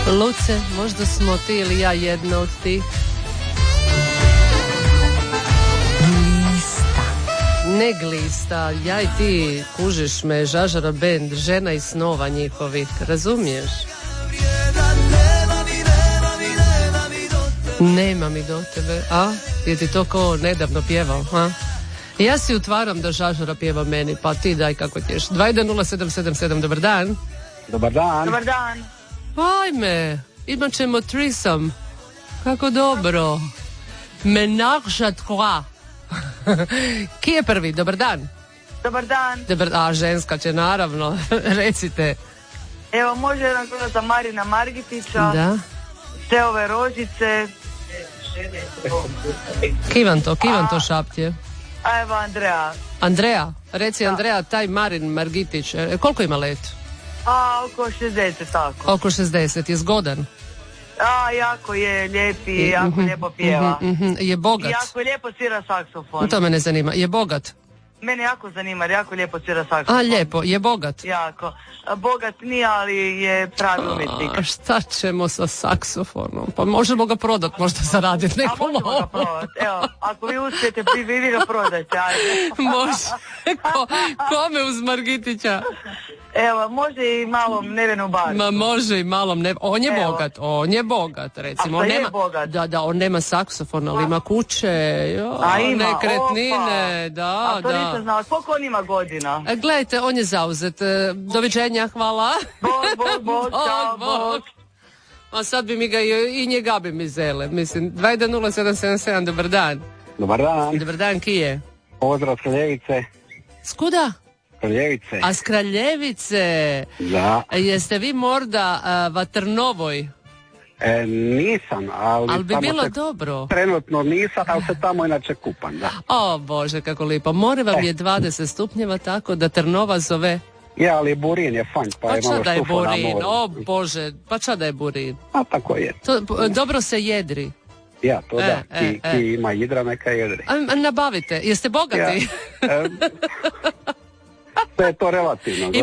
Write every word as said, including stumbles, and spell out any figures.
Luce, možda smo ti ili ja jedna od tih. Ne glista, ja i ti, kužiš me, Žažara bend, žena iz snova njihovih, razumiješ? Nema mi do tebe, a? Je ti to ko nedavno pjevao, a? Ja si utvaram da Žažara pjeva meni, pa ti daj kako ćeš. dva jedan nula sedam sedam sedam, dobar dan. Dobar dan. Dobar dan. Ajme, imat ćemo threesome. Kako dobro. Menage à trois. Ki je prvi? Dobar dan. Dobar dan. Dobar, a ženska će naravno. Recite. Evo, može jedan koda za Marina Margitića. Da. Te ove rožice. Kivan to, kivan to šaptje. A evo Andreja. Andreja, reci Andreja, taj Marin Margitić, e, koliko ima let? A, oko šezdeset, tako. Oko šezdeset, je zgodan? A, jako je lijep i jako mm-hmm, lijepo pjeva. Mm-hmm, je bogat? I jako lijepo svira saksofon. To me ne zanima, je bogat? Mene jako zanima, jer jako lijepo svira saksofon. A, lijepo, je bogat? Jako. A, bogat nije, ali je pravi umjetnik. A, šta ćemo sa saksofonom? Pa možemo ga prodat, možda zaraditi neku lovu. A možemo ga prodat, evo, ako vi uspijete, vi, vi ga prodajte, ajde. Može. Ko, kome uz Margitića? Evo, može i malom Nevenu Bariću. Ma može i malom ne... On je Evo. bogat, on je bogat, recimo. A on je nema... bogat? Da, da, on nema saksofon, ali ima kuće, jo, A ima, nekretnine, opa. da, A to da. nisam znala, koliko on ima godina? E, gledajte, on je zauzet. E, doviđenja, hvala. Bog, bog, bog, čao, bog. A sad bi mi ga i, i njega bi mi zele. Mislim, dva jedan nula sedam sedam sedam, dobar dan. Dobar dan. Dobar dan, ki je? Pozdrav s Kraljevice. Skuda? Kraljevice. A s Kraljevice? Da. Jeste vi možda uh, Vatrnovoj? E, nisam, ali... Ali bi bilo se, dobro. Trenutno nisam, ali se tamo inače kupam, da. O Bože, kako lijepo. More vam e. je dvadeset stupnjeva, tako da Trnova zove... Je, ali Burin je fajn, pa, pa je malo ča da je štufo na Burin, moru. o Bože, pa ča da je Burin. A tako je. To, dobro se jedri. Ja, to e, da, ki, e, ki e. ima jedra, neka jedri. A, a nabavite, jeste bogati? Ja. E, sve je to relativno. I